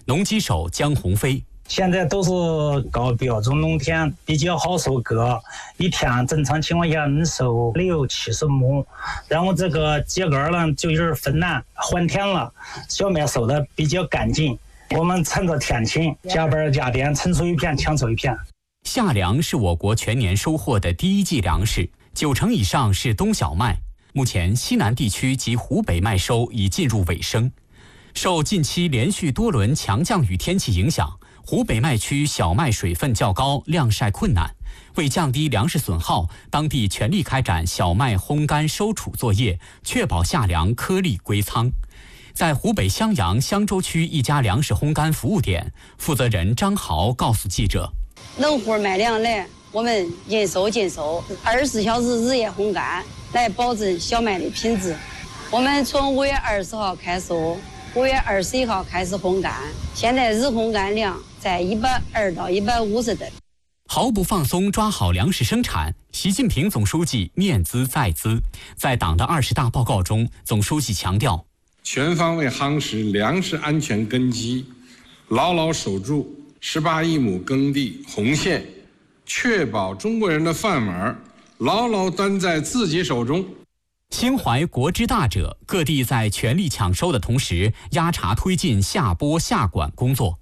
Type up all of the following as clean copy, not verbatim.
农机手江鸿飞。 现在都是高标准农田，比较好收割，一天正常情况下能收60-70亩。然后这个秸秆呢就有点分难，换田了，小麦收的比较干净。我们趁着天晴，加班加点，晨收一片，抢收一片。 夏粮是我国全年收获的第一季粮食，90%以上是冬小麦。目前西南地区及湖北麦收已进入尾声。受近期连续多轮强降雨天气影响，湖北麦区小麦水分较高，晾晒困难。为降低粮食损耗，当地全力开展小麦烘干收储作业，确保夏粮颗粒归仓。在湖北襄阳襄州区一家粮食烘干服务点，负责人张豪告诉记者： 农户买粮来，我们应收尽收，24小时日夜烘干，来保证小麦的品质。我们从5月20号开收，5月21号开始烘干，现在日烘干量在120到150吨。 毫不放松抓好粮食生产，习近平总书记念兹在兹。在党的20大报告中，总书记强调， 全方位夯实粮食安全根基，牢牢守住18亿亩耕地红线，确保中国人的饭碗牢牢端在自己手中。 心怀国之大者，各地在全力抢收的同时，压茬推进下播下管工作。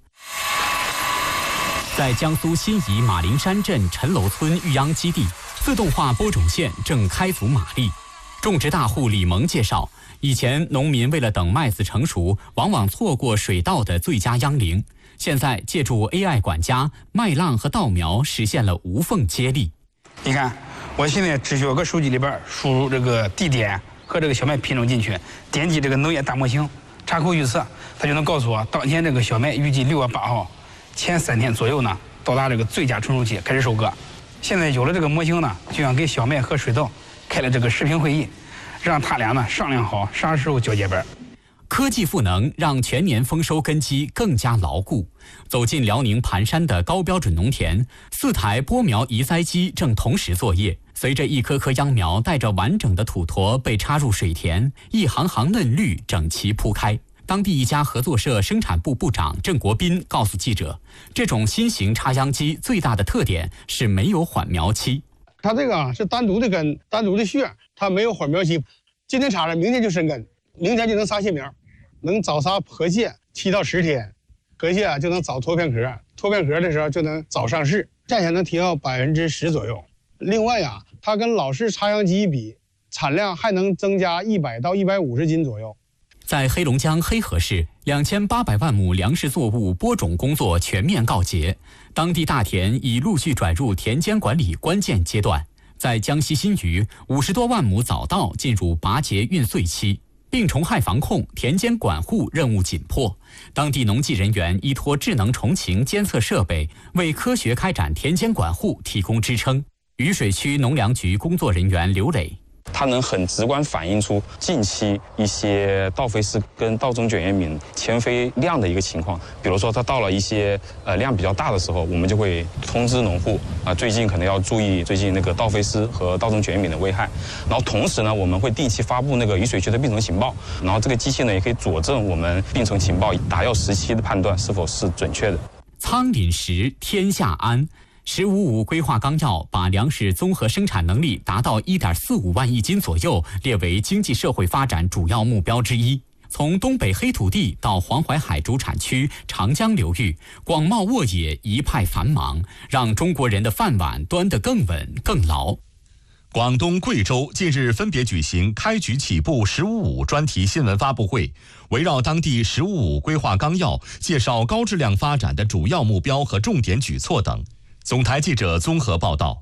在江苏新沂马陵山镇陈楼村育秧基地，自动化播种线正开足马力。种植大户李萌介绍，以前农民为了等麦子成熟，往往错过水稻的最佳秧龄。现在借助 AI 管家，麦浪和稻苗实现了无缝接力。 你看，我现在只需要个手机里边输入这个地点和这个小麦品种进去，点击这个农业大模型，插口预测，它就能告诉我当前这个小麦预计6月8号前3天左右呢，到达这个最佳成熟期，开始收割。现在有了这个模型呢，就像给小麦和水稻开了这个视频会议，让他俩呢商量好啥时候交接班。 科技赋能让全年丰收根基更加牢固。走进辽宁盘山的高标准农田，4台播苗移栽机正同时作业。随着一颗颗秧苗带着完整的土坨被插入水田，一行行嫩绿整齐铺开。当地一家合作社生产部部长郑国斌告诉记者，这种新型插秧机最大的特点是没有缓苗期。 它这个是单独的根、单独的穴，它没有缓苗期。今天插了，明天就生根，明天就能撒蟹苗，能早撒河蟹7到10天，河蟹就能早脱片壳，脱片壳的时候就能早上市，价钱能提高10%左右。另外呀，它跟老式插秧机比，产量还能增加100到150斤左右。 在黑龙江黑河市，2800万亩粮食作物播种工作全面告捷，当地大田已陆续转入田间管理关键阶段。在江西新余，50多万亩早稻进入拔节运穗期，病虫害防控、田间管护任务紧迫。当地农技人员依托智能虫禽监测设备，为科学开展田间管护提供支撑。渝水区农粮局工作人员刘磊。 它能很直观反映出近期一些稻飞虱跟稻种卷叶敏迁飞量的一个情况。比如说，它到了一些量比较大的时候，我们就会通知农户最近可能要注意最近那个稻飞虱和稻种卷叶敏的危害。然后同时呢，我们会定期发布那个渝水区的病虫情报，然后这个机器呢也可以佐证我们病虫情报打药时期的判断是否是准确的。 仓廪实，天下安。“15·5”规划纲要把粮食综合生产能力达到1.45万亿斤左右列为经济社会发展主要目标之一。从东北黑土地到黄淮海主产区、长江流域，广袤沃野一派繁忙，让中国人的饭碗端得更稳更牢。 广东、贵州近日分别举行开局起步“15·5”专题新闻发布会，围绕当地“15·5”规划纲要，介绍高质量发展的主要目标和重点举措等。总台记者综合报道。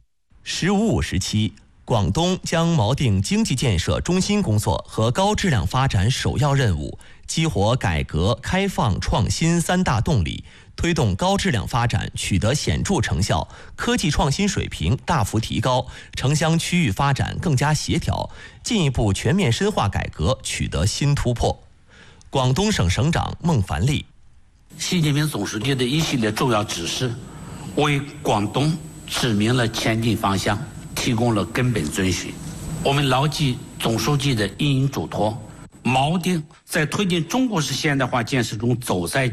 “15·5”时期，广东将锚定经济建设中心工作和高质量发展首要任务，激活改革开放创新3大动力，推动高质量发展取得显著成效，科技创新水平大幅提高，城乡区域发展更加协调，进一步全面深化改革取得新突破。广东省省长孟凡利。 习近平总书记的一系列重要指示，为广东指明了前进方向，提供了根本遵循。我们牢记总书记的殷殷嘱托，锚定在推进中国式现代化建设中走在